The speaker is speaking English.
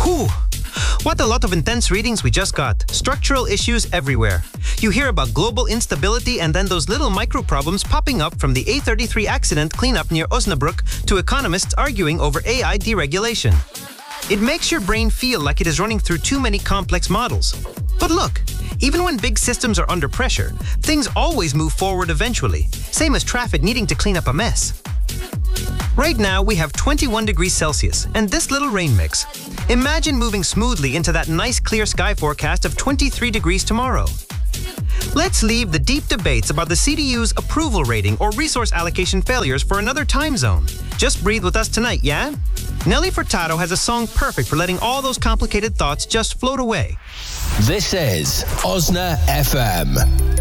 Whew! What a lot of intense readings we just got. Structural issues everywhere. You hear about global instability and then those little micro problems popping up from the A33 accident cleanup near Osnabrück to economists arguing over AI deregulation. It makes your brain feel like it is running through too many complex models. But look, even when big systems are under pressure, things always move forward eventually. Same as traffic needing to clean up a mess. Right now, we have 21 degrees Celsius and this little rain mix. Imagine moving smoothly into that nice clear sky forecast of 23 degrees tomorrow. Let's leave the deep debates about the CDU's approval rating or resource allocation failures for another time zone. Just breathe with us tonight, yeah? Nelly Furtado has a song perfect for letting all those complicated thoughts just float away. This is Osna FM.